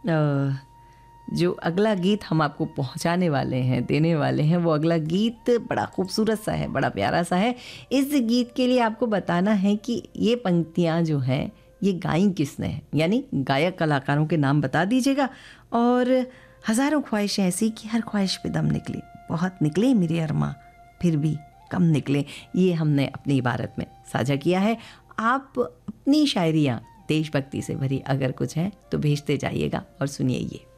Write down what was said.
जो अगला गीत हम आपको पहुंचाने वाले हैं, देने वाले हैं, वो अगला गीत बड़ा खूबसूरत सा है, बड़ा प्यारा सा है। इस गीत के लिए आपको बताना है कि ये पंक्तियां जो हैं ये गाई किसने हैं, यानी गायक कलाकारों के नाम बता दीजिएगा। और हज़ारों ख्वाहिशें ऐसी कि हर ख्वाहिश पे दम निकले, बहुत निकले मेरे अरमा फिर भी कम निकले, ये हमने अपनी इबारत में साझा किया है। आप अपनी शायरियाँ देशभक्ति से भरी अगर कुछ है तो भेजते जाइएगा और सुनिए ये।